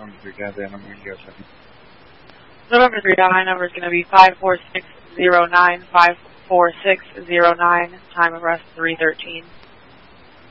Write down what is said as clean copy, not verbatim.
November 3, Goddamn, I'm going to go second. November 3, high number is going to be 54609, 54609, time of rest 313.